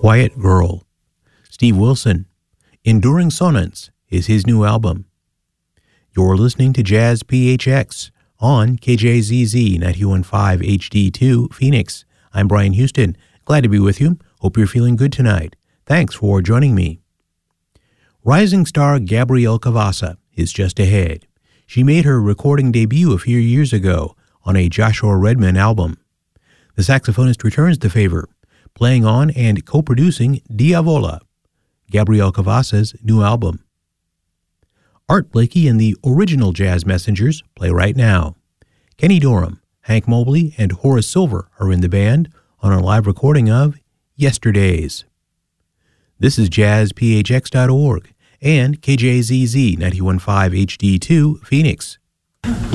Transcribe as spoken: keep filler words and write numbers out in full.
Quiet Girl. Steve Wilson. Enduring Sonance is his new album. You're listening to Jazz P H X on K J Z Z ninety-one point five H D two Phoenix. I'm Brian Houston. Glad to be with you. Hope you're feeling good tonight. Thanks for joining me. Rising star Gabrielle Cavassa is just ahead. She made her recording debut a few years ago on a Joshua Redman album. The saxophonist returns the favor, playing on and co-producing Diavola, Gabrielle Cavassa's new album. Art Blakey and the original Jazz Messengers play right now. Kenny Dorham, Hank Mobley, and Horace Silver are in the band on a live recording of Yesterdays. This is jazz p h x dot org and K J Z Z ninety-one point five H D two Phoenix.